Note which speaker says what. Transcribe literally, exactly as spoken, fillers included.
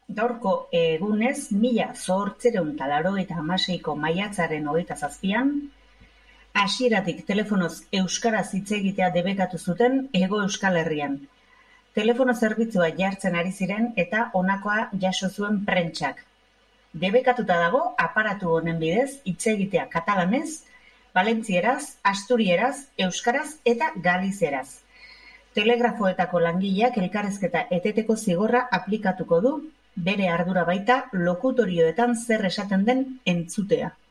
Speaker 1: Gaurko egunez, mila zortziehun eta laurogeita hamaseiko maiatzaren hogeita zazpian, hasieratik telefonoz euskaraz hitz egitea debekatu zuten Hego Euskal Herrian. Telefono zerbitzua jartzen ari ziren eta honakoa jaso zuen prentsak. Debekatuta dago aparatu honen bidez hitz egitea katalanez, valentzieraz, asturieraz, euskaraz eta galizieraz. Telegrafoetako langileak elkarrizketa eteteko zigorra aplikatuko du, bere ardura baita lokutorioetan zer esaten den entzutea.